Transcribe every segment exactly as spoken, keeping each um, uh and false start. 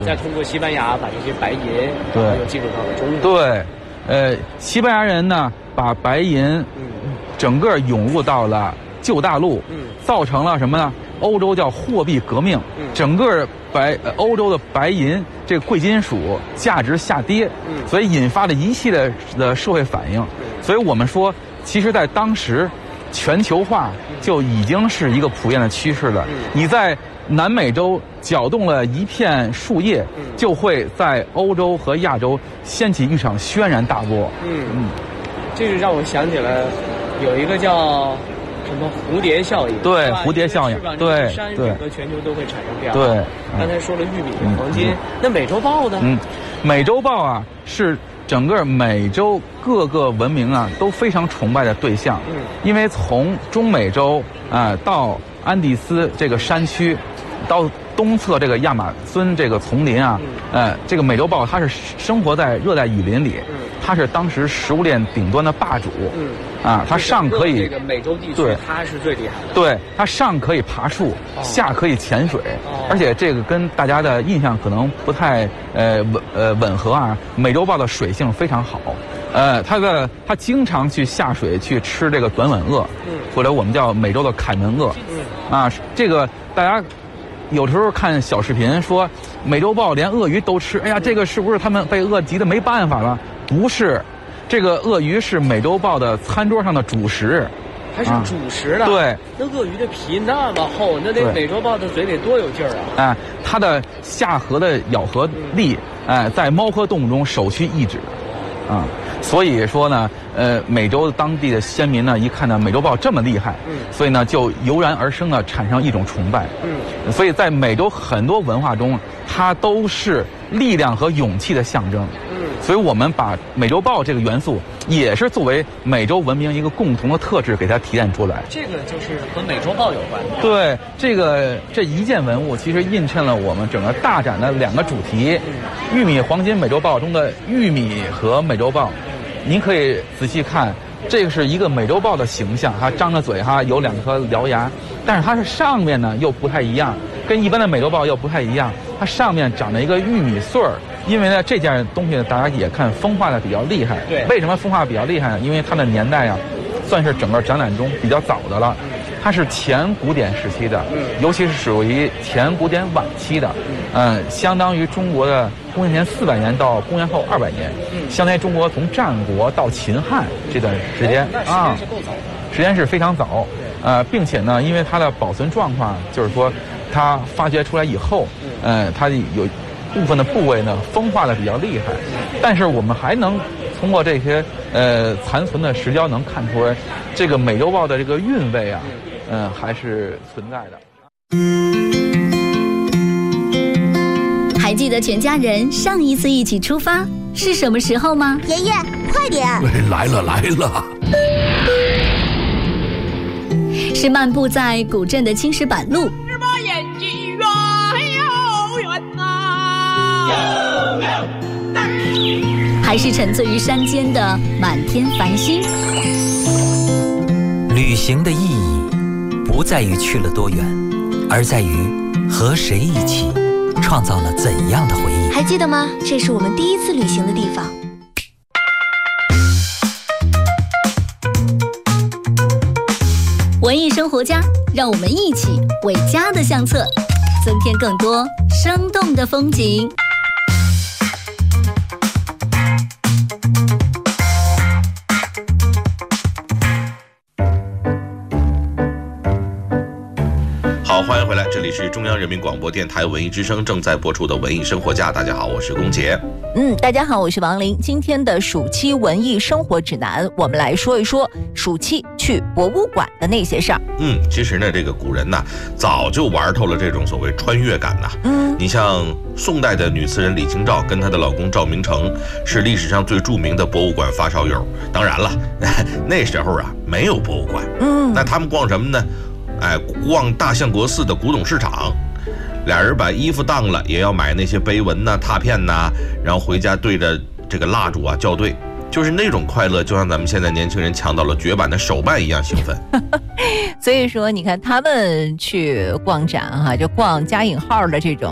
再通过西班牙把这些白银对又进入到了中国。 对，呃，西班牙人呢把白银嗯整个涌入到了旧大陆， 嗯造成了什么呢？欧洲叫货币革命， 嗯整个白呃欧洲的白银这个贵金属价值下跌， 嗯所以引发了一系列的社会反应。所以我们说，其实在当时，全球化就已经是一个普遍的趋势了。 嗯你在南美洲搅动了一片树叶， 嗯就会在欧洲和亚洲掀起一场轩然大波。 嗯嗯，这是让我想起了有一个叫什么蝴蝶效应。 对是吧蝴蝶效应翅膀对山对整个全球都会产生变化。 对， 刚才说了玉米、 嗯黄金嗯， 那美洲豹呢？ 嗯，美洲豹啊是整个美洲各个文明啊都非常崇拜的对象。 嗯因为从中美洲啊、呃到安第斯这个山区，到东侧这个亚马孙这个丛林啊，呃，这个美洲豹它是生活在热带雨林里， 嗯它是当时食物链顶端的霸主。 嗯， 啊，它上可以这个美洲地区对， 它是最厉害的。 对，它上可以爬树， 哦下可以潜水， 哦而且这个跟大家的印象可能不太呃吻呃吻合啊。美洲豹的水性非常好，呃，它的它经常去下水去吃这个短吻鳄， 嗯或者我们叫美洲的凯门鳄， 嗯啊，这个大家有时候看小视频说美洲豹连鳄鱼都吃，哎呀，这个是不是他们被饿急的没办法了？不是，这个鳄鱼是美洲豹的餐桌上的主食。 它是主食了。 对， 那鳄鱼的皮那么厚，那得对美洲豹的嘴得多有劲儿啊！ 哎，它的下颌的咬合力，哎，在猫科动物中首屈一指，啊，所以说呢，呃，美洲当地的先民呢，一看到美洲豹这么厉害， 嗯所以呢，就油然而生的产生一种崇拜， 嗯所以在美洲很多文化中，它都是力量和勇气的象征。 嗯， 所以我们把美洲豹这个元素，也是作为美洲文明一个共同的特质，给它提炼出来。 这个就是和美洲豹有关的。 对，这个这一件文物其实映衬了我们整个大展的两个主题：玉米、黄金、美洲豹中的玉米和美洲豹。您可以仔细看，这个是一个美洲豹的形象，它张着嘴哈，有两颗獠牙，但是它是上面呢又不太一样，跟一般的美洲豹又不太一样，它上面长着一个玉米穗儿。因为呢，这件东西呢，大家也看风化的比较厉害。 对， 为什么风化比较厉害呢？因为它的年代啊，算是整个展览中比较早的了。它是前古典时期的，尤其是属于前古典晚期的，嗯、呃，相当于中国的公元前四百年到公元后二百年，相当于中国从战国到秦汉这段时间啊， 是够早的， 时间是非常早，呃，并且呢，因为它的保存状况，就是说它发掘出来以后，呃，它有部分的部位呢风化的比较厉害，但是我们还能通过这些呃残存的石雕能看出来，这个美洲豹的这个韵味啊，嗯、呃，还是存在的。 还记得全家人上一次一起出发是什么时候吗？ 爷爷，快点！ 来了来了， 是漫步在古镇的青石板路， 日把眼睛远又远呐， 还是沉醉于山间的满天繁星？ 旅行的意义不在于去了多远，而在于和谁一起创造了怎样的回忆。 还记得吗？这是我们第一次旅行的地方。 文艺生活家，让我们一起为家的相册增添更多生动的风景。 好，欢迎回来，这里是中央人民广播电台文艺之声正在播出的文艺生活家。大家好，我是龚杰。 嗯，大家好，我是王琳。今天的暑期文艺生活指南，我们来说一说暑期去博物馆的那些事儿。 嗯，其实呢，这个古人呐，早就玩透了这种所谓穿越感呐。 嗯， 你像宋代的女词人李清照跟她的老公赵明诚，是历史上最著名的博物馆发烧友。当然了，那时候啊没有博物馆， 嗯， 那他们逛什么呢？哎，逛大相国寺的古董市场。俩人把衣服当了，也要买那些碑文呐、拓片呐，然后回家对着这个蜡烛啊校对，就是那种快乐，就像咱们现在年轻人抢到了绝版的手办一样兴奋。 所以说，你看他们去逛展哈、啊，就逛加引号的这种，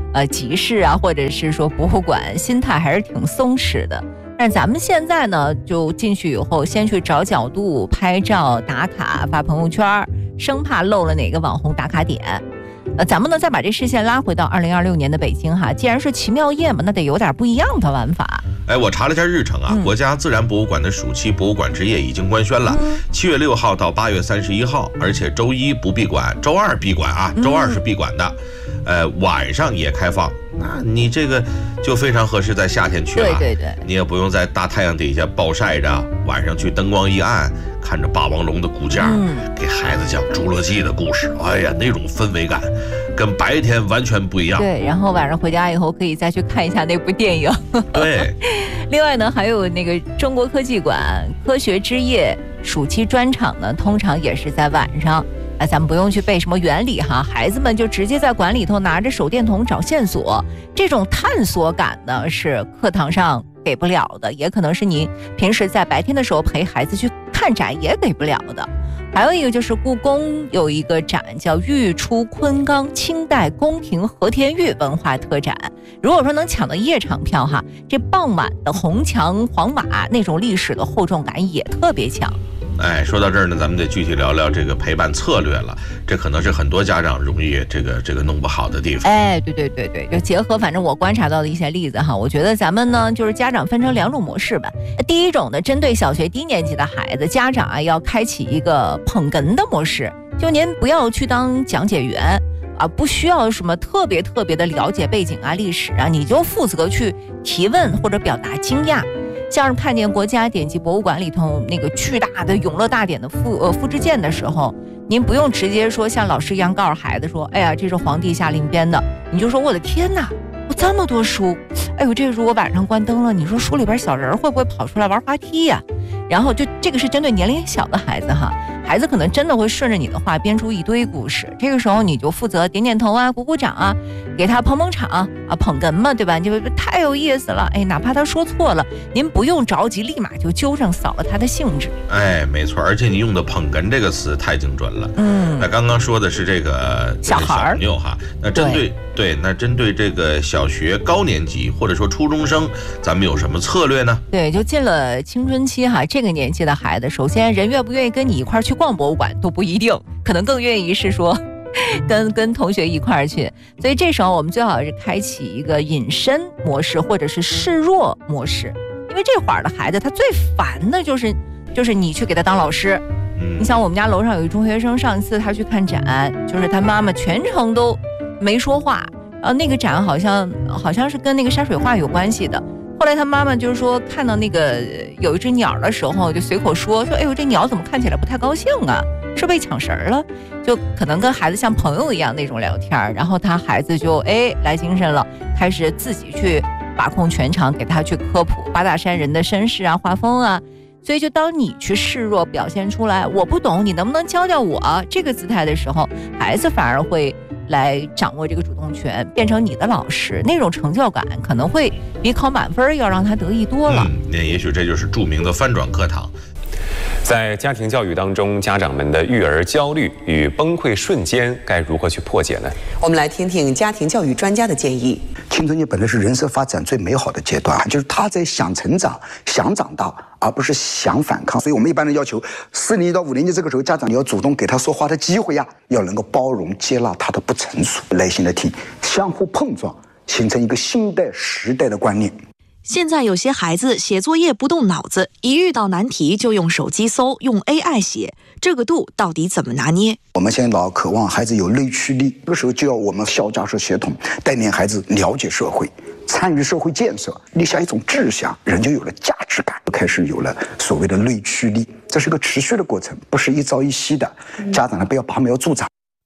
呃集市啊，或者是说博物馆，心态还是挺松弛的。但咱们现在呢，就进去以后，先去找角度、拍照、打卡、发朋友圈，生怕漏了哪个网红打卡点。呃，咱们呢再把这视线拉回到二零二六年的北京哈，既然是奇妙夜嘛，那得有点不一样的玩法。 哎，我查了一下日程啊，嗯、国家自然博物馆的暑期博物馆之夜已经官宣了，七、嗯、月六号到八月三十一号，而且周一不闭馆，周二闭馆啊，周二是闭馆的。嗯呃，晚上也开放，那你这个就非常合适在夏天去了， 对对对， 你也不用在大太阳底下暴晒着，晚上去灯光一暗，看着霸王龙的骨架，嗯、给孩子讲侏罗纪的故事，哎呀，那种氛围感跟白天完全不一样。 对，然后晚上回家以后可以再去看一下那部电影。 对， 另外呢，还有那个中国科技馆科学之夜暑期专场呢，通常也是在晚上。啊，咱们不用去背什么原理哈，孩子们就直接在馆里头拿着手电筒找线索，这种探索感呢是课堂上给不了的，也可能是你平时在白天的时候陪孩子去看展也给不了的。还有一个就是故宫有一个展叫御出昆冈清代宫廷和田玉文化特展，如果说能抢到夜场票哈，这傍晚的红墙黄马那种历史的厚重感也特别强。 哎，说到这儿呢，咱们得具体聊聊这个陪伴策略了。这可能是很多家长容易这个这个弄不好的地方。 哎，对对对对，就结合反正我观察到的一些例子哈，我觉得咱们呢就是家长分成两种模式吧。第一种呢，针对小学低年级的孩子，家长啊要开启一个捧哏的模式，就您不要去当讲解员啊，不需要什么特别特别的了解背景啊、历史啊，你就负责去提问或者表达惊讶。像是看见国家典籍博物馆里头那个巨大的永乐大典的复呃复制件的时候，您不用直接说像老师一样告诉孩子说，哎呀，这是皇帝下令编的，你就说我的天哪，我这么多书，哎呦，这个如果晚上关灯了，你说书里边小人会不会跑出来玩滑梯呀、啊？然后就这个是针对年龄小的孩子哈，孩子可能真的会顺着你的话编出一堆故事，这个时候你就负责点点头啊、鼓鼓掌啊，给他捧捧场啊、捧哏嘛，对吧？就太有意思了，哎，哪怕他说错了，您不用着急，立马就纠正，扫了他的兴致。 哎，没错，而且你用的捧哏这个词太精准了。嗯，那刚刚说的是这个小孩小朋友哈，那针对 对, 对，那针对这个小学高年级或者说初中生，咱们有什么策略呢？ 对，就进了青春期哈，这个年纪的孩子，首先人愿不愿意跟你一块儿去逛博物馆都不一定，可能更愿意是说跟跟同学一块儿去，所以这时候我们最好是开启一个隐身模式或者是示弱模式，因为这会儿的孩子他最烦的就是就是你去给他当老师。你想我们家楼上有一中学生，上一次他去看展，就是他妈妈全程都没说话，然后那个展好像好像是跟那个山水画有关系的。后来他妈妈就是说看到那个有一只鸟的时候，就随口说说，哎呦，这鸟怎么看起来不太高兴啊？是被抢食了？就可能跟孩子像朋友一样那种聊天，然后他孩子就哎来精神了，开始自己去把控全场，给他去科普八大山人的身世啊、画风啊。所以就当你去示弱表现出来我不懂，你能不能教教我这个姿态的时候，孩子反而会来掌握这个主动权，变成你的老师，那种成就感可能会比考满分要让他得意多了。 嗯，那也许这就是著名的翻转课堂。 在家庭教育当中，家长们的育儿焦虑与崩溃瞬间该如何去破解呢？ 我们来听听家庭教育专家的建议。 青春期本来是人生发展最美好的阶段，就是他在想成长、想长大，而不是想反抗。所以我们一般人要求四年级到五年级这个时候，家长要主动给他说话的机会呀，要能够包容接纳他的不成熟，耐心的听，相互碰撞，形成一个新代时代的观念。 现在有些孩子写作业不动脑子，一遇到难题就用手机搜，用 A I 写，这个度到底怎么拿捏？ 我们现在老渴望孩子有内驱力，这个时候就要我们校家式协同带领孩子了解社会，参与社会建设，立下一种志向，人就有了价值感，开始有了所谓的内驱力。这是个持续的过程，不是一朝一夕的。家长呢，不要拔苗助长。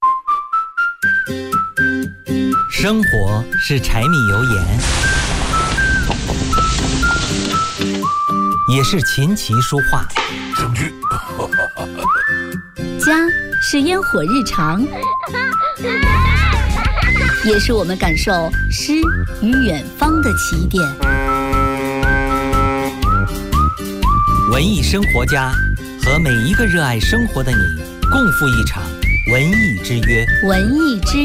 生活是柴米油盐，也是琴棋书画。 证据。 家是烟火日常，也是我们感受诗与远方的起点。 文艺生活家和每一个热爱生活的你，共赴一场文艺之约。 文艺之